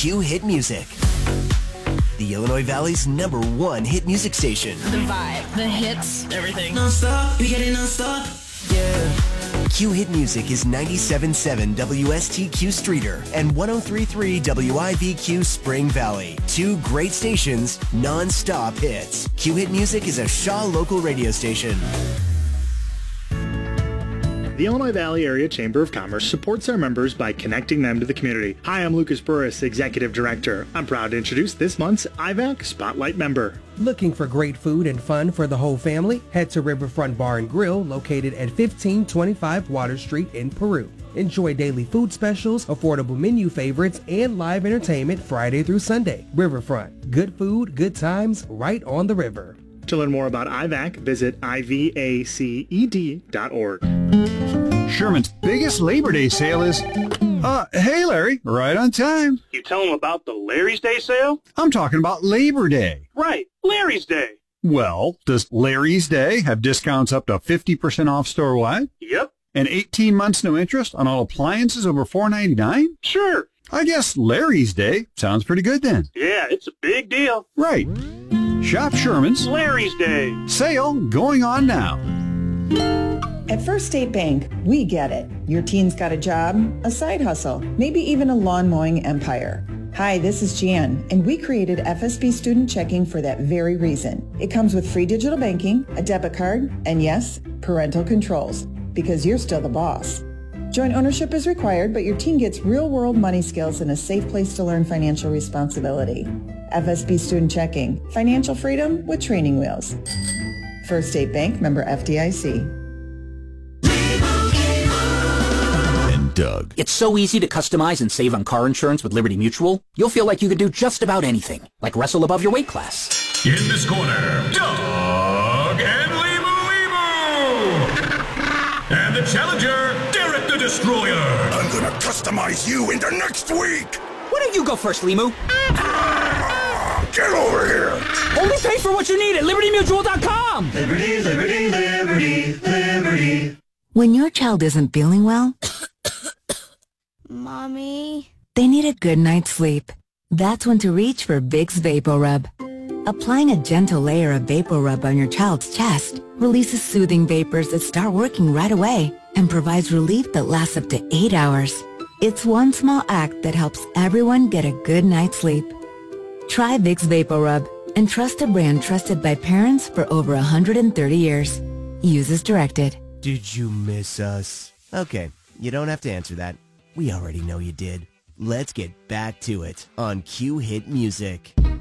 Q Hit Music, the Illinois Valley's #1 hit music station. The vibe, the hits, everything. Non-stop, we get it non-stop. Yeah. Q Hit Music is 97.7 WSTQ Streeter and 103.3 WIVQ Spring Valley. 2 great stations, non-stop hits. Q Hit Music is a Shaw local radio station. The Illinois Valley Area Chamber of Commerce supports our members by connecting them to the community. Hi, I'm Lucas Burris, Executive Director. I'm proud to introduce this month's IVAC Spotlight member. Looking for great food and fun for the whole family? Head to Riverfront Bar and Grill, located at 1525 Water Street in Peru. Enjoy daily food specials, affordable menu favorites, and live entertainment Friday through Sunday. Riverfront. Good food, good times, right on the river. To learn more about IVAC, visit ivaced.org. Sherman's biggest Labor Day sale is... hey Larry, right on time. You tell them about the Larry's Day sale? I'm talking about Labor Day. Right, Larry's Day. Well, does Larry's Day have discounts up to 50% off store-wide? Yep. And 18 months no interest on all appliances over $4.99? Sure. I guess Larry's Day sounds pretty good then. Yeah, it's a big deal. Right. Shop Sherman's Larry's Day sale going on now. At First State Bank, we get it. Your teen's got a job, a side hustle, maybe even a lawn mowing empire. Hi, this is Jan, and we created FSB Student Checking for that very reason. It comes with free digital banking, a debit card, and yes, parental controls, because you're still the boss. Joint ownership is required, but your teen gets real-world money skills and a safe place to learn financial responsibility. FSB Student Checking, financial freedom with training wheels. First State Bank, member FDIC. Doug. It's so easy to customize and save on car insurance with Liberty Mutual. You'll feel like you could do just about anything, like wrestle above your weight class. In this corner, Doug and Limu. And the challenger, Derek the Destroyer. I'm gonna customize you into next week. Why don't you go first, Limu? Get over here. Only pay for what you need at LibertyMutual.com. Liberty, liberty, liberty, liberty. When your child isn't feeling well, Mommy, they need a good night's sleep. That's when to reach for Vicks VapoRub. Applying a gentle layer of VapoRub on your child's chest releases soothing vapors that start working right away and provides relief that lasts up to 8 hours. It's one small act that helps everyone get a good night's sleep. Try Vicks VapoRub and trust a brand trusted by parents for over 130 years. Use as directed. Did you miss us? Okay, you don't have to answer that. We already know you did. Let's get back to it on Q Hit Music.